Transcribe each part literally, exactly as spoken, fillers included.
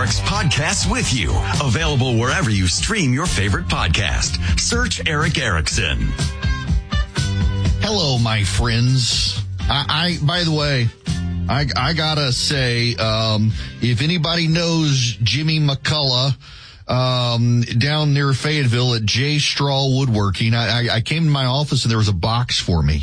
Eric's podcasts with you. Available wherever you stream your favorite podcast. Search Eric Erickson. Hello, my friends. I, I by the way, I, I gotta say, um, if anybody knows Jimmy McCullough, um, down near Fayetteville at J. Straw Woodworking, I, I, I came to my office and there was a box for me.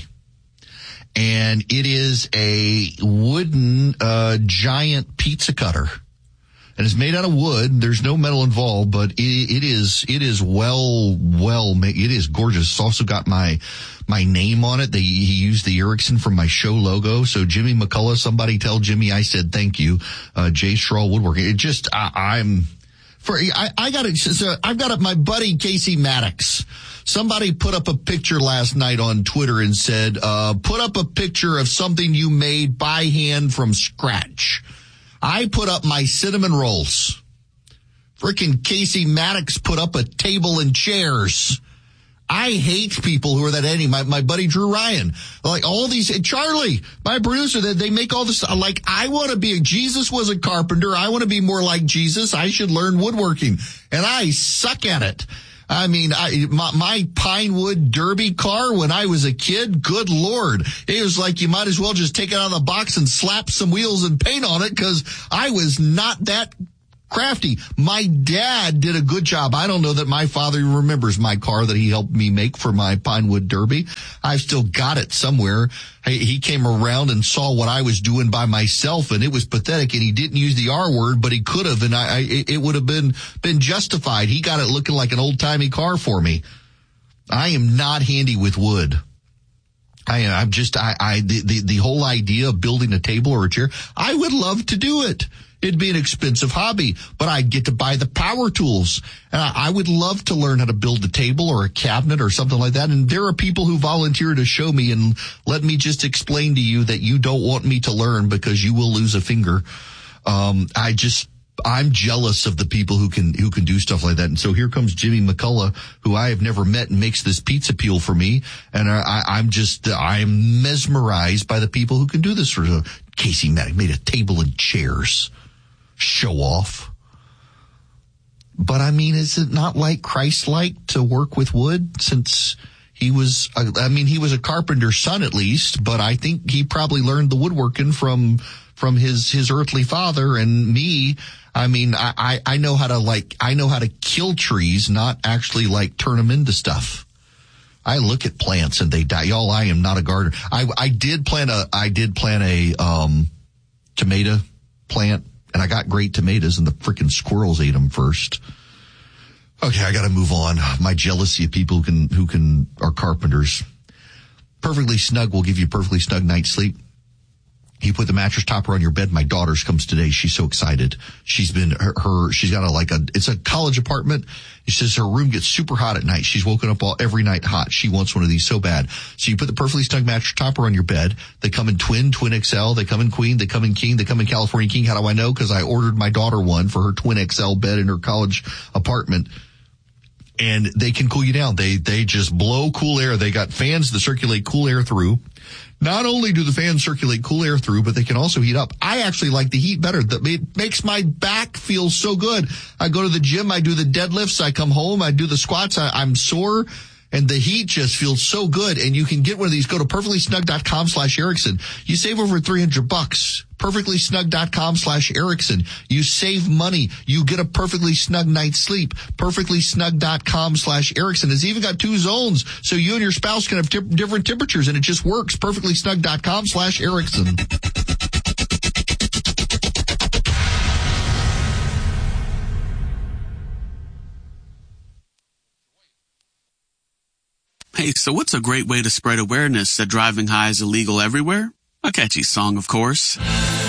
And it is a wooden, uh, giant pizza cutter. And it's made out of wood. There's no metal involved, but it, it is, it is well, well made. It is gorgeous. It's also got my, my name on it. They, he used the Erickson from my show logo. So Jimmy McCullough, somebody tell Jimmy I said thank you. Uh, J. Straw Woodworking. It just, I, I'm, for, I, I got it. So I've got it, my buddy Casey Maddox. Somebody put up a picture last night on Twitter and said, uh, put up a picture of something you made by hand from scratch. I put up my cinnamon rolls. Frickin' Casey Maddox put up a table and chairs. I hate people who are that any. My, my buddy Drew Ryan, like all these, Charlie, my producer, they, they make all this, like, I want to be, a, Jesus was a carpenter. I want to be more like Jesus. I should learn woodworking. And I suck at it. I mean, I, my, my Pinewood Derby car when I was a kid, good Lord. It was like you might as well just take it out of the box and slap some wheels and paint on it because I was not that crafty. My dad did a good job. I don't know that my father remembers my car that he helped me make for my Pinewood Derby. I've still got it somewhere. He, he came around and saw what I was doing by myself, and it was pathetic, and he didn't use the R word, but he could have, and I, I it would have been, been justified. He got it looking like an old-timey car for me. I am not handy with wood. I, I'm just, I, I, the, the, the whole idea of building a table or a chair, I would love to do it. It'd be an expensive hobby, but I'd get to buy the power tools. And I, I would love to learn how to build a table or a cabinet or something like that. And there are people who volunteer to show me, and let me just explain to you that you don't want me to learn because you will lose a finger. Um, I just, I'm jealous of the people who can, who can do stuff like that. And so here comes Jimmy McCullough, who I have never met, and makes this pizza peel for me. And I, I'm just, I'm mesmerized by the people who can do this. For Casey Maddox made a table and chairs. Show off. But I mean, is it not like Christ-like to work with wood, since he was, I mean, he was a carpenter's son at least, but I think he probably learned the woodworking from, from his, his earthly father. And me, I mean, I, I, I know how to like, I know how to kill trees, not actually like turn them into stuff. I look at plants and they die. Y'all, I am not a gardener. I, I did plant a, I did plant a, um, tomato plant. And I got great tomatoes, and the frickin' squirrels ate them first. Okay, I gotta move on. My jealousy of people who can, who can, are carpenters. Perfectly Snug will give you perfectly snug night's sleep. You put the mattress topper on your bed. My daughter's comes today. She's so excited. She's been, her, her she's got a, like a, it's a college apartment. She says her room gets super hot at night. She's woken up all, every night hot. She wants one of these so bad. So you put the perfectly snug mattress topper on your bed. They come in twin, twin X L. They come in queen. They come in king. They come in California king. How do I know? Because I ordered my daughter one for her twin X L bed in her college apartment. And they can cool you down. They, they just blow cool air. They got fans that circulate cool air through. Not only do the fans circulate cool air through, but they can also heat up. I actually like the heat better. It makes my back feel so good. I go to the gym, I do the deadlifts, I come home, I do the squats, I, I'm sore, and the heat just feels so good. And you can get one of these. Go to perfectly snug dot com slash Erickson. You save over three hundred bucks. perfectly snug dot com slash Erickson. You save money. You get a perfectly snug night's sleep. perfectly snug dot com slash Erickson. It's even got two zones, so you and your spouse can have t- different temperatures, and it just works. perfectly snug dot com slash Erickson. Hey, so what's a great way to spread awareness that driving high is illegal everywhere? A catchy song, of course.